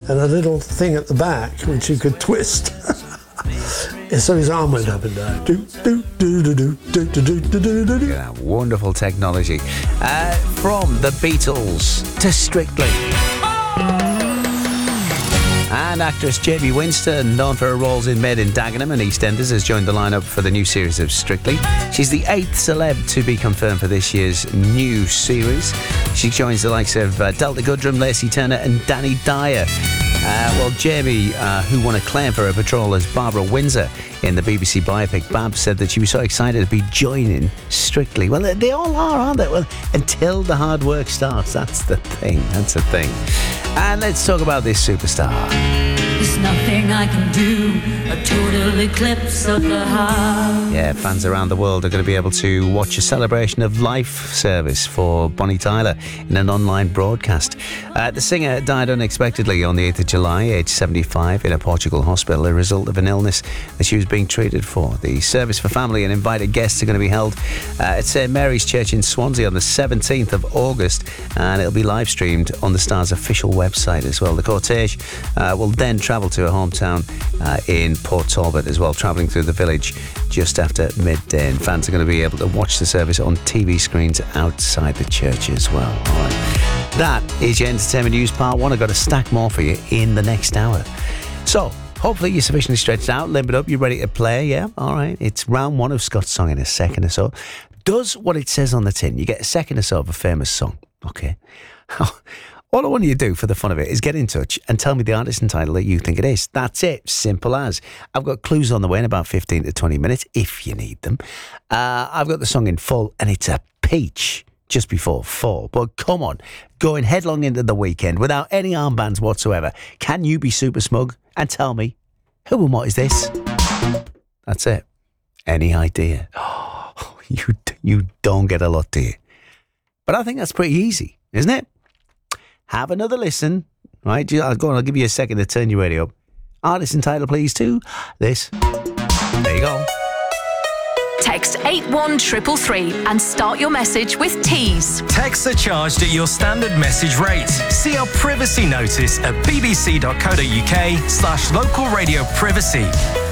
and a little thing at the back which you could twist. And so his arm went up and down. Yeah, wonderful technology. From the Beatles to Strictly. And actress Jamie Winston, known for her roles in Made in Dagenham and EastEnders, has joined the lineup for the new series of Strictly. She's the 8th celeb to be confirmed for this year's new series. She joins the likes of Delta Goodrem, Lacey Turner and Danny Dyer. Well, Jamie, who won acclaim for her portrayal as Barbara Windsor in the BBC biopic Babs, said that she was so excited to be joining Strictly. Well, they all are, aren't they? Well, until the hard work starts. That's the thing. That's the thing. And let's talk about this superstar. There's nothing I can do, a total eclipse of the heart. Yeah, fans around the world are going to be able to watch a celebration of life service for Bonnie Tyler in an online broadcast. The singer died unexpectedly on the 8th of July, aged 75, in a Portugal hospital, a result of an illness that she was being treated for. The service for family and invited guests are going to be held at St Mary's Church in Swansea on the 17th of August, and it'll be live streamed on the Star's official website as well. The cortege will then travel to her hometown in Port Talbot as well, travelling through the village just after midday, and fans are going to be able to watch the service on TV screens outside the church as well. All right. That is your entertainment news part one. I've got a stack more for you in the next hour. So, hopefully you're sufficiently stretched out, limbered up, you're ready to play, yeah? All right, it's round one of Scott's Song in a second or so. Does what it says on the tin. You get a second or so of a famous song, okay? All I want you to do for the fun of it is get in touch and tell me the artist and title that you think it is. That's it. Simple as. I've got clues on the way in about 15 to 20 minutes, if you need them. I've got the song in full, and it's a peach just before 4. But come on, going headlong into the weekend without any armbands whatsoever. Can you be super smug and tell me, who and what is this? That's it. Any idea? Oh, you don't get a lot, do you? But I think that's pretty easy, isn't it? Have another listen, right? Go on, I'll give you a second to turn your radio up. Artist and title, please, to this. There you go. Text 81333 and start your message with T's. Texts are charged at your standard message rate. See our privacy notice at bbc.co.uk/local radio privacy.